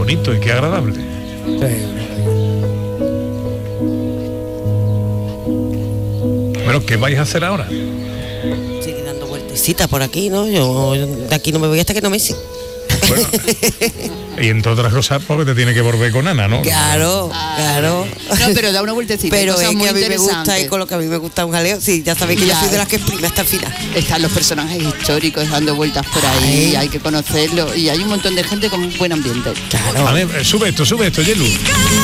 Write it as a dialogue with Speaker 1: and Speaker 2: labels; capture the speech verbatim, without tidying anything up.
Speaker 1: bonito y qué agradable.
Speaker 2: Sí.
Speaker 1: Bueno, ¿qué vais a hacer ahora?
Speaker 3: Sigue dando vueltecitas por aquí, ¿no? Yo de aquí no me voy hasta que no me hice.
Speaker 1: Bueno, y entre otras cosas porque te tiene que volver con Ana, ¿no?
Speaker 3: Claro, claro.
Speaker 4: No, pero da una vueltecita.
Speaker 3: Pero
Speaker 4: cosas
Speaker 3: es que
Speaker 4: muy
Speaker 3: a mí me gusta
Speaker 4: interesantes.
Speaker 3: y con lo que a mí me gusta un jaleo. Sí, ya sabéis que
Speaker 4: Ya.
Speaker 3: yo soy de las que exprime hasta el final.
Speaker 4: Están los personajes históricos dando vueltas por ahí,
Speaker 3: Ay.
Speaker 4: hay que conocerlo y hay un montón de gente con un buen ambiente.
Speaker 3: Claro.
Speaker 1: A ver, sube esto, sube esto, Yelu.